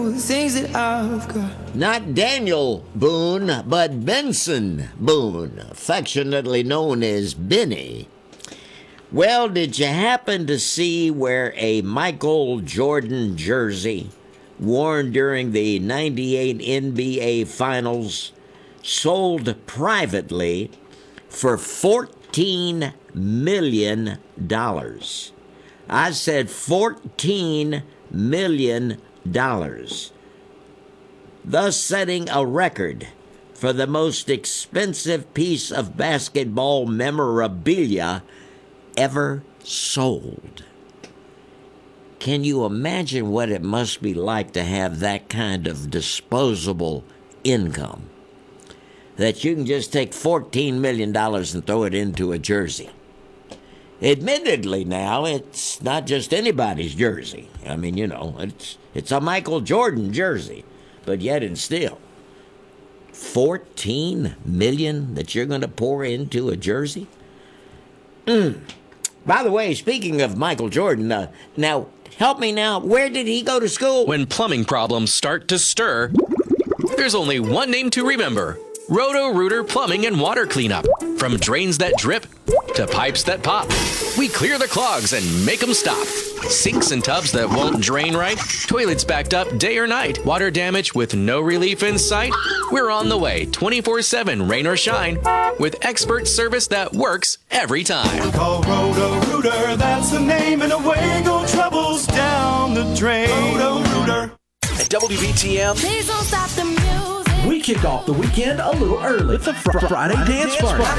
things that I've got. Not Daniel Boone, but Benson Boone, affectionately known as Benny. Well, did you happen to see where a Michael Jordan jersey worn during the 98 NBA Finals sold privately for $14 million? I said $14 million. Thus setting a record for the most expensive piece of basketball memorabilia ever sold. Can you imagine what it must be like to have that kind of disposable income? That you can just take $14 million and throw it into a jersey. Admittedly now, it's not just anybody's jersey. I mean, you know, it's a Michael Jordan jersey. But yet and still, $14 million that you're going to pour into a jersey? By the way, speaking of Michael Jordan, now, help me now, where did he go to school? When plumbing problems start to stir, there's only one name to remember. Roto-Rooter Plumbing and Water Cleanup. From drains that drip to pipes that pop, we clear the clogs and make them stop. Sinks and tubs that won't drain right, toilets backed up day or night, water damage with no relief in sight. We're on the way 24/7, rain or shine, with expert service that works every time. Call Roto-Rooter, that's the name, and away go troubles down the drain. Roto-Rooter. At WBTM, Please don't stop the music. We kicked off the weekend a little early with the Friday Dance Party.